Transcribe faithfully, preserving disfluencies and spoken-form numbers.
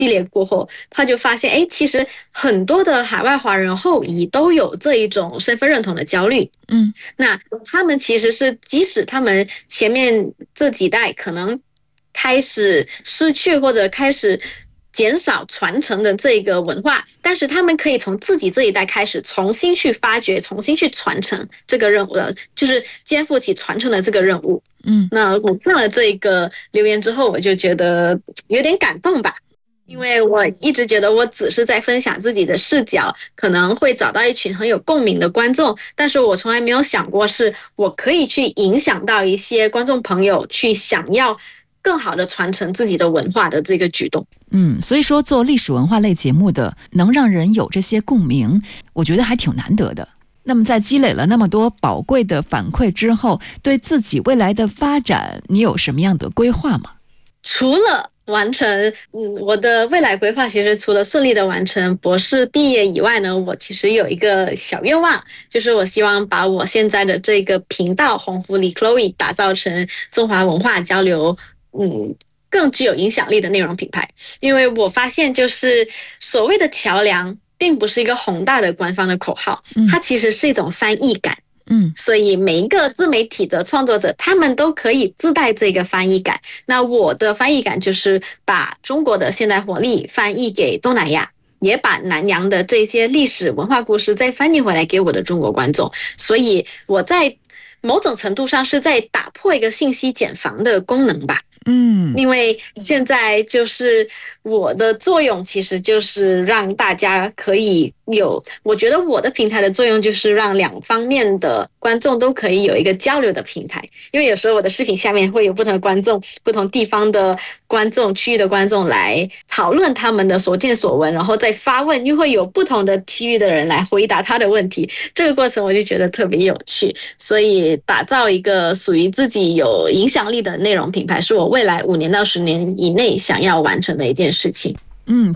系列过后，他就发现，哎，其实很多的海外华人后裔都有这一种身份认同的焦虑。 嗯， 那他们其实是，即使他们前面这几代可能开始失去或者开始减少传承的这个文化，但是他们可以从自己这一代开始重新去发掘，重新去传承这个任务的，就是肩负起传承的这个任务。 嗯， 那我看了这个留言之后，我就觉得有点感动吧。因为我一直觉得我只是在分享自己的视角，可能会找到一群很有共鸣的观众，但是我从来没有想过是我可以去影响到一些观众朋友去想要更好的传承自己的文化的这个举动。 嗯，所以说做历史文化类节目的能让人有这些共鸣，我觉得还挺难得的。那么在积累了那么多宝贵的反馈之后，对自己未来的发展你有什么样的规划吗？ 除了完成，嗯，我的未来规划其实除了顺利的完成博士毕业以外呢，我其实有一个小愿望，就是我希望把我现在的这个频道红福里 Chloe 打造成中华文化交流，嗯，更具有影响力的内容品牌。因为我发现，就是所谓的桥梁，并不是一个宏大的官方的口号，它其实是一种翻译感。 嗯， 所以每一个自媒体的创作者，他们都可以自带这个翻译感。那我的翻译感就是把中国的现代活力翻译给东南亚，也把南洋的这些历史文化故事再翻译回来给我的中国观众。所以我在某种程度上是在打破一个信息茧房的功能吧。 嗯， 因为现在就是我的作用，其实就是让大家可以有，我觉得我的平台的作用就是让两方面的观众都可以有一个交流的平台。因为有时候我的视频下面会有不同的观众、不同地方的观众、区域的观众来讨论他们的所见所闻，然后再发问，又会有不同的区域的人来回答他的问题。这个过程我就觉得特别有趣，所以打造一个属于自己有影响力的内容品牌，是我未来五年到十年以内想要完成的一件事情。 嗯。